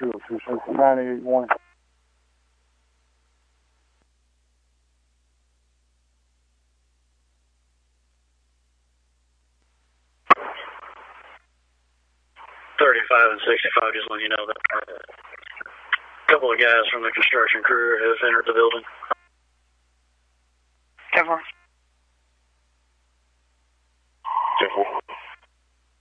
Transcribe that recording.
202, 981. And 65, just letting you know that a couple of guys from the construction crew have entered the building. 10-4.